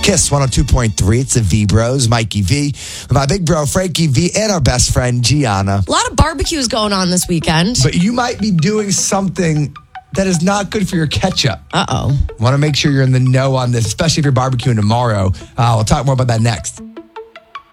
Kiss 102.3. It's the V Bros, Mikey V, my big bro Frankie V, and our best friend Gianna. A lot of barbecues going on this weekend. But you might be doing something that is not good for your ketchup. Uh-oh. Want to make sure you're in the know on this, especially if you're barbecuing tomorrow. We'll talk more about that next.